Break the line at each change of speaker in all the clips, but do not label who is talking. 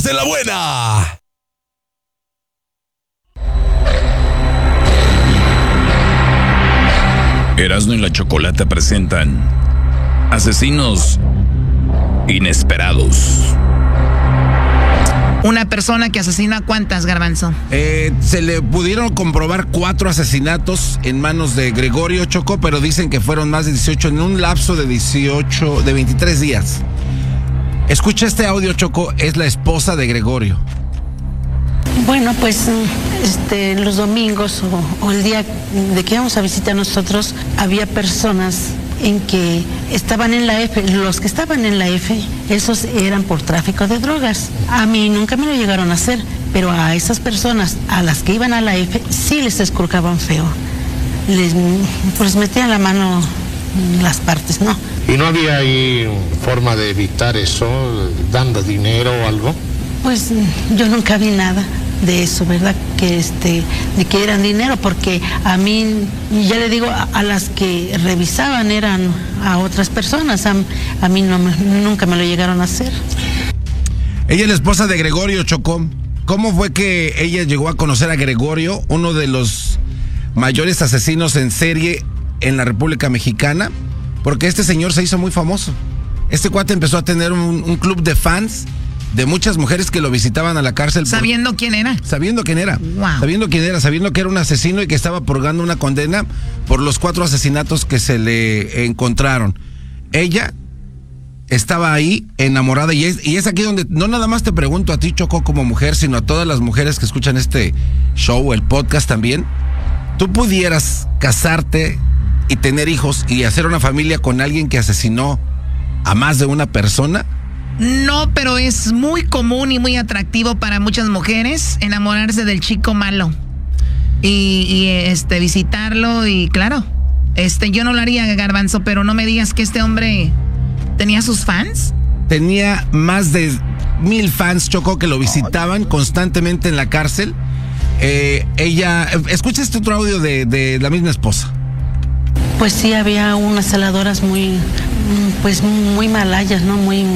de la buena.
Erasmo y la Chocolata presentan Asesinos Inesperados.
Una persona que asesina, ¿cuántas, Garbanzo?
Se le pudieron comprobar 4 asesinatos en manos de Gregorio, Choco, pero dicen que fueron más de 18 en un lapso de 23 días. Escucha este audio, Choco, es la esposa de Gregorio.
Bueno, pues los domingos o el día de que íbamos a visitar nosotros, había personas en que estaban en la F. Los que estaban en la F, esos eran por tráfico de drogas. A mí nunca me lo llegaron a hacer, pero a esas personas, a las que iban a la F, sí les escurcaban feo. Les metían la mano en las partes, ¿no?
¿Y no había ahí forma de evitar eso, dando dinero o algo?
Pues yo nunca vi nada de eso, ¿verdad? De que eran dinero, porque a mí, ya le digo, a las que revisaban eran a otras personas, a mí nunca me lo llegaron a hacer.
Ella es la esposa de Gregorio, Chocó. ¿Cómo fue que ella llegó a conocer a Gregorio, uno de los mayores asesinos en serie en la República Mexicana? Porque este señor se hizo muy famoso. Este cuate empezó a tener un club de fans de muchas mujeres que lo visitaban a la cárcel.
¿Sabiendo quién era?
Sabiendo quién era.
Wow.
Sabiendo quién era, sabiendo que era un asesino y que estaba purgando una condena por los 4 asesinatos que se le encontraron. Ella estaba ahí enamorada y es aquí donde, no nada más te pregunto a ti, Choco, como mujer, sino a todas las mujeres que escuchan este show, el podcast también. ¿Tú pudieras casarte y tener hijos y hacer una familia con alguien que asesinó a más de una persona?
No, pero es muy común y muy atractivo para muchas mujeres enamorarse del chico malo y visitarlo y claro, yo no lo haría, Garbanzo, pero no me digas que este hombre tenía sus fans.
Tenía más de 1,000 fans, Choco, que lo visitaban constantemente en la cárcel. Ella, escucha este otro audio de la misma esposa.
Pues sí, había unas celadoras muy malayas, ¿no? Muy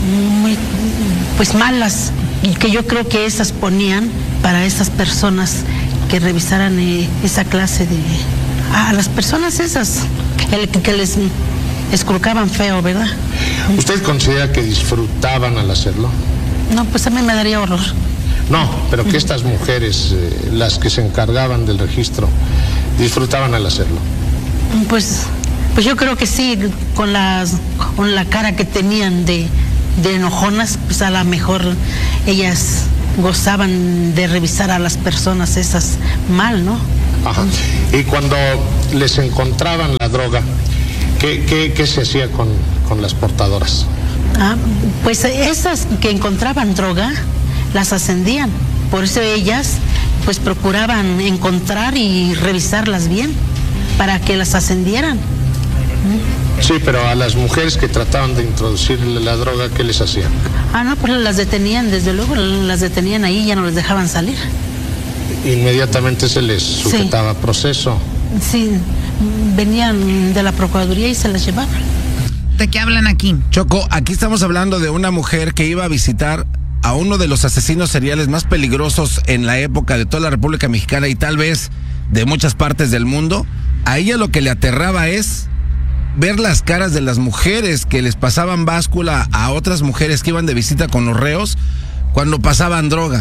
malas, y que yo creo que esas ponían para esas personas que revisaran esa clase a las personas esas que les escurcaban feo, ¿verdad?
¿Usted considera que disfrutaban al hacerlo?
No, pues a mí me daría horror.
No, pero que estas mujeres, las que se encargaban del registro, disfrutaban al hacerlo.
Pues yo creo que sí, con la cara que tenían de enojonas, pues a lo mejor ellas gozaban de revisar a las personas esas mal, ¿no?
Ajá. Y cuando les encontraban la droga, ¿qué se hacía con las portadoras?
Pues esas que encontraban droga, las ascendían. Por eso ellas, pues procuraban encontrar y revisarlas bien, para que las ascendieran.
Sí, pero a las mujeres que trataban de introducirle la droga, ¿qué les hacían?
No, pues las detenían, desde luego, las detenían ahí y ya no les dejaban salir.
Inmediatamente se les sujetaba proceso.
Sí, venían de la Procuraduría y se las llevaban.
¿De qué hablan aquí?
Choco, aquí estamos hablando de una mujer que iba a visitar a uno de los asesinos seriales más peligrosos en la época de toda la República Mexicana y tal vez de muchas partes del mundo. A ella lo que le aterraba es ver las caras de las mujeres que les pasaban báscula a otras mujeres que iban de visita con los reos cuando pasaban droga.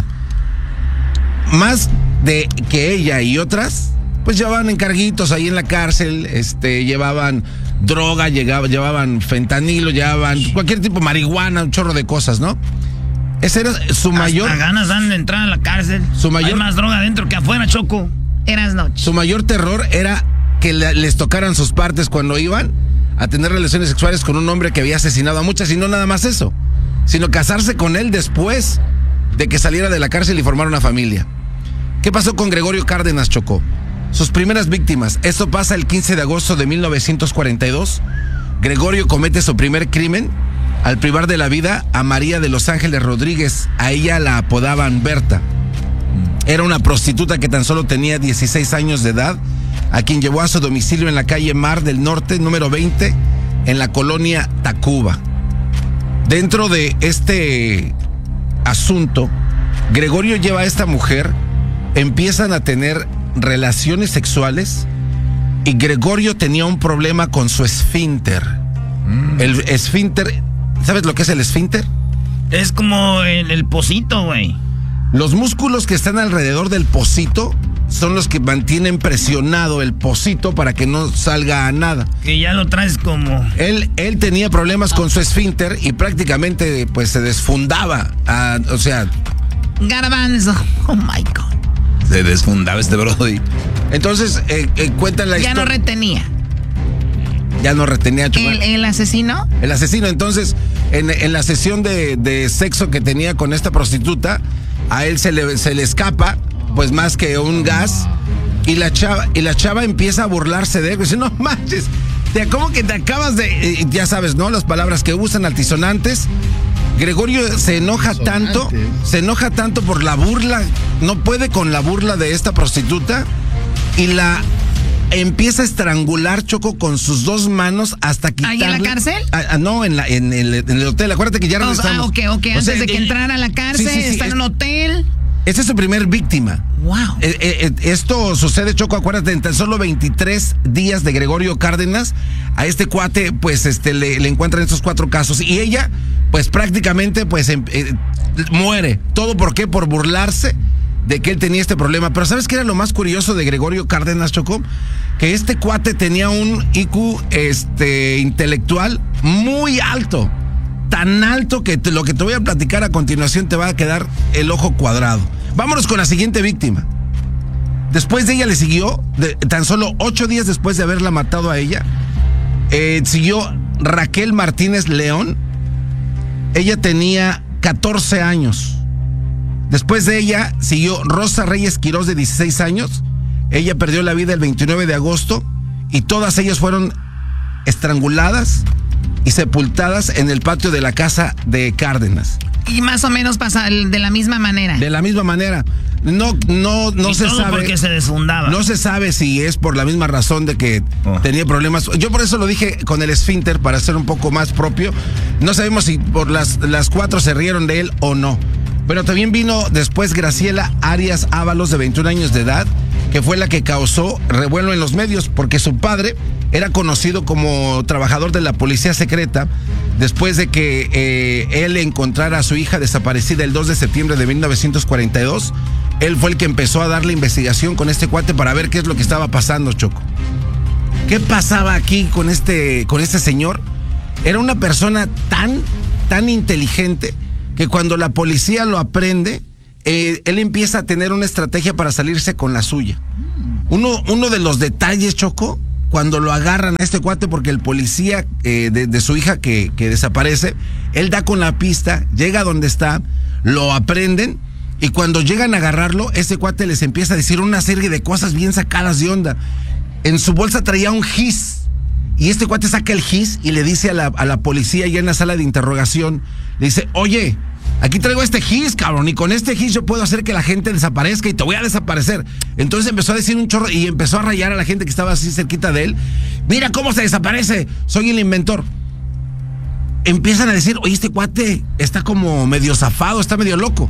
Más de que ella y otras, pues llevaban encarguitos ahí en la cárcel, llevaban droga, llevaban fentanilo, llevaban cualquier tipo de marihuana, un chorro de cosas, ¿no? Ese era su mayor...
Hasta ganas dan de entrar a la cárcel. Hay más droga adentro que afuera, Choco. Eras noche.
Su mayor terror era que les tocaran sus partes cuando iban a tener relaciones sexuales con un hombre que había asesinado a muchas, y no nada más eso, sino casarse con él después de que saliera de la cárcel y formar una familia. ¿Qué pasó con Gregorio Cárdenas, Choco? Sus primeras víctimas. Esto pasa el 15 de agosto de 1942. Gregorio comete su primer crimen al privar de la vida a María de Los Ángeles Rodríguez. A ella la apodaban Berta. Era una prostituta que tan solo tenía 16 años de edad, a quien llevó a su domicilio en la calle Mar del Norte, número 20, en la colonia Tacuba. Dentro de este asunto, Gregorio lleva a esta mujer, empiezan a tener relaciones sexuales y Gregorio tenía un problema con su esfínter. El esfínter, ¿sabes lo que es el esfínter?
Es como el pocito, güey.
Los músculos que están alrededor del pocito son los que mantienen presionado el pocito para que no salga a nada.
Que ya lo traes como...
Él tenía problemas con su esfínter y prácticamente pues se desfundaba. O sea...
Garbanzo. Oh my God.
Se desfundaba este brody.
Entonces, cuentan la
historia.
historia.
Ya no retenía. ¿El asesino?
El asesino. Entonces, en la sesión de sexo que tenía con esta prostituta, a él se le escapa, pues más que un gas, y la chava empieza a burlarse de él. Dice, no manches, ¿cómo que te acabas de...? Ya sabes, ¿no? Las palabras que usan altisonantes. Gregorio se enoja tanto por la burla, no puede con la burla de esta prostituta, y la empieza a estrangular, Choco, con sus dos manos hasta quitarle.
¿Ahí en la cárcel?
No, en el hotel. Acuérdate que ya regresamos.
Ok. Antes de que entrara a la cárcel, está en un hotel.
Esa es su primer víctima.
Wow.
Esto sucede, Choco, acuérdate, en tan solo 23 días de Gregorio Cárdenas. A este cuate, pues, le encuentran estos 4 casos. Y ella, pues, prácticamente, pues, muere. ¿Todo por qué? Por burlarse de que él tenía este problema. Pero ¿sabes qué era lo más curioso de Gregorio Cárdenas, Choco? Que este cuate tenía un IQ intelectual muy alto. Tan alto que lo que te voy a platicar a continuación te va a quedar el ojo cuadrado. Vámonos con la siguiente víctima. Después de ella le siguió, tan solo 8 días después de haberla matado a ella, siguió Raquel Martínez León. Ella tenía 14 años. Después de ella siguió Rosa Reyes Quirós, de 16 años. Ella perdió la vida el 29 de agosto y todas ellas fueron estranguladas y sepultadas en el patio de la casa de Cárdenas.
Y más o menos pasa de la misma manera.
De la misma manera. No se sabe.
Porque se desfundaba.
No se sabe si es por la misma razón de que tenía problemas. Yo por eso lo dije con el esfínter, para ser un poco más propio. No sabemos si por las 4 se rieron de él o no. Pero también vino después Graciela Arias Ábalos, de 21 años de edad, que fue la que causó revuelo en los medios, porque su padre era conocido como trabajador de la policía secreta, después de que él encontrara a su hija desaparecida el 2 de septiembre de 1942. Él fue el que empezó a dar la investigación con este cuate para ver qué es lo que estaba pasando, Choco. ¿Qué pasaba aquí con este señor? Era una persona tan inteligente que cuando la policía lo aprende, él empieza a tener una estrategia para salirse con la suya. Uno de los detalles, Choco, cuando lo agarran a este cuate, porque el policía de su hija que desaparece, él da con la pista, llega a donde está, lo aprenden, y cuando llegan a agarrarlo, ese cuate les empieza a decir una serie de cosas bien sacadas de onda. En su bolsa traía un gis, y este cuate saca el gis y le dice a la policía ya en la sala de interrogación, le dice, oye, aquí traigo este gis, cabrón, y con este gis yo puedo hacer que la gente desaparezca y te voy a desaparecer. Entonces empezó a decir un chorro y empezó a rayar a la gente que estaba así cerquita de él. Mira cómo se desaparece, soy el inventor. Empiezan a decir, oye, este cuate está como medio zafado, está medio loco.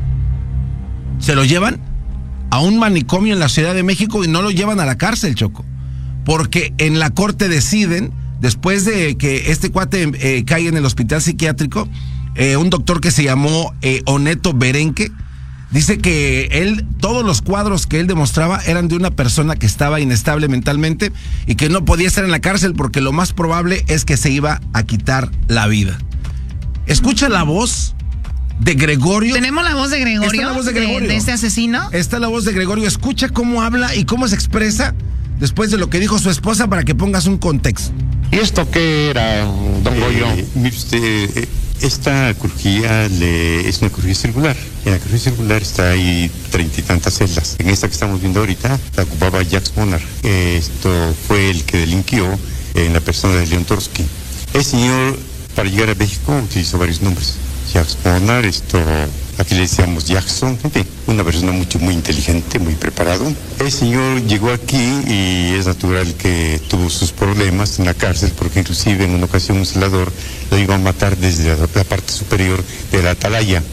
Se lo llevan a un manicomio en la Ciudad de México y no lo llevan a la cárcel, Choco. Porque en la corte deciden, después de que este cuate cae en el hospital psiquiátrico, un doctor que se llamó Oneto Berenque, dice que todos los cuadros que él demostraba eran de una persona que estaba inestable mentalmente y que no podía estar en la cárcel porque lo más probable es que se iba a quitar la vida. Escucha la voz de Gregorio.
¿Tenemos la voz de Gregorio?
Está la voz de Gregorio.
¿De este asesino?
Está la voz de Gregorio. Escucha cómo habla y cómo se expresa después de lo que dijo su esposa para que pongas un contexto.
¿Y esto qué era, don Goyo?
Mire usted, esta crujía es una crujía circular. En la crujía circular está ahí 30 y tantas celdas. En esta que estamos viendo ahorita la ocupaba Jacques Monar. Esto fue el que delinquió en la persona de León Trotsky. El señor, para llegar a México, utilizó varios nombres. Jacques Monar, aquí le decíamos Jackson, una persona muy inteligente, muy preparado. El señor llegó aquí y es natural que tuvo sus problemas en la cárcel, porque inclusive en una ocasión un celador lo iba a matar desde la parte superior de la atalaya.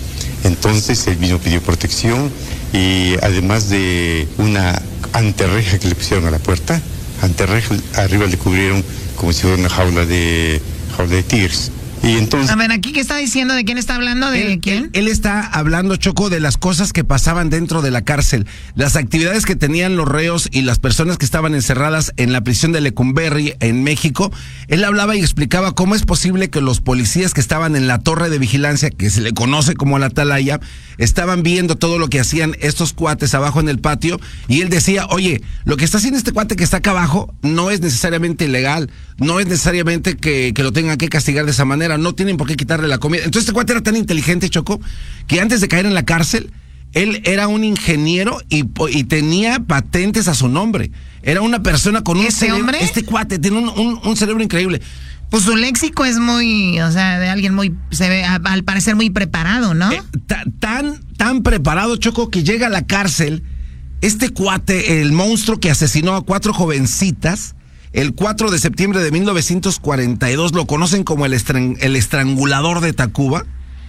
Entonces él mismo pidió protección y además de una anterreja que le pusieron a la puerta, anterreja arriba le cubrieron como si fuera una jaula de tigres. Y entonces...
A ver, aquí, ¿qué está diciendo? ¿De quién está hablando? ¿De quién?
Él está hablando, Choco, de las cosas que pasaban dentro de la cárcel, las actividades que tenían los reos y las personas que estaban encerradas en la prisión de Lecumberri, en México. Él hablaba y explicaba cómo es posible que los policías que estaban en la torre de vigilancia, que se le conoce como la atalaya, estaban viendo todo lo que hacían estos cuates abajo en el patio, y él decía, oye, lo que está haciendo este cuate que está acá abajo no es necesariamente ilegal, no es necesariamente que lo tengan que castigar de esa manera, no tienen por qué quitarle la comida. Entonces este cuate era tan inteligente, Choco, que antes de caer en la cárcel, él era un ingeniero y tenía patentes a su nombre. Era una persona con un cerebro.
¿Hombre?
Este cuate tiene un cerebro increíble.
Pues su léxico es muy, o sea, de alguien muy, se ve al parecer muy preparado, ¿no?
Tan preparado, Choco, que llega a la cárcel, este cuate, el monstruo que asesinó a 4 jovencitas, el 4 de septiembre de 1942, lo conocen como el estrangulador de Tacuba.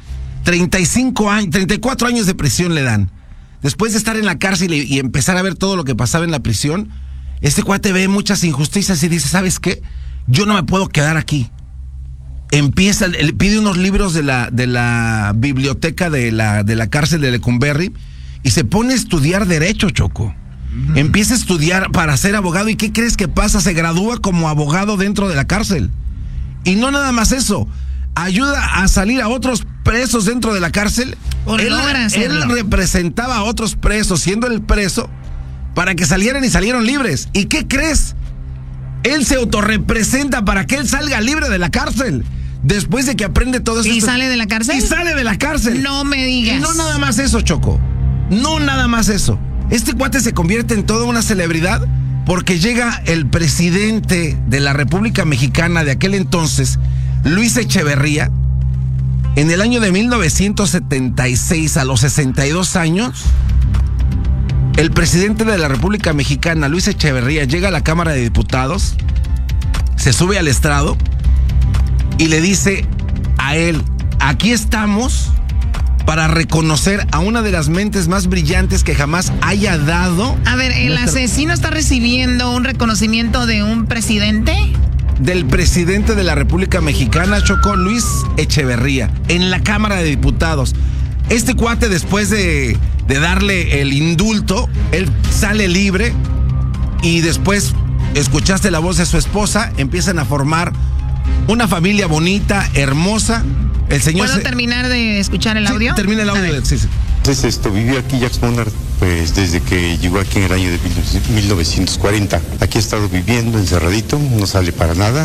34 años de prisión le dan. Después de estar en la cárcel y empezar a ver todo lo que pasaba en la prisión, este cuate ve muchas injusticias y dice, ¿sabes qué? Yo no me puedo quedar aquí. Pide unos libros de la biblioteca de la cárcel de Lecumberri y se pone a estudiar derecho, Choco. Empieza a estudiar para ser abogado. ¿Y qué crees que pasa? Se gradúa como abogado dentro de la cárcel. Y no nada más eso, ayuda a salir a otros presos dentro de la cárcel. Él representaba a otros presos, siendo el preso, para que salieran y salieron libres. ¿Y qué crees? Él se autorrepresenta para que él salga libre de la cárcel. Después de que aprende todo esto.
¿Y sale de la cárcel?
Y sale de la cárcel.
No me digas.
Y no nada más eso, Choco. No nada más eso. Este cuate se convierte en toda una celebridad porque llega el presidente de la República Mexicana de aquel entonces, Luis Echeverría, en el año de 1976, a los 62 años. El presidente de la República Mexicana, Luis Echeverría, llega a la Cámara de Diputados, se sube al estrado y le dice a él, aquí estamos para reconocer a una de las mentes más brillantes que jamás haya dado.
A ver, ¿el asesino está recibiendo un reconocimiento de un presidente?
Del presidente de la República Mexicana, Choco, Luis Echeverría, en la Cámara de Diputados. Este cuate, después de darle el indulto, él sale libre y después escuchaste la voz de su esposa, empiezan a formar una familia bonita, hermosa. El señor
¿Puedo terminar de escuchar el audio?
Sí, termina el audio. Sí.
Entonces vivió aquí Jacques Monard pues desde que llegó aquí en el año de 1940. Aquí ha estado viviendo encerradito, no sale para nada.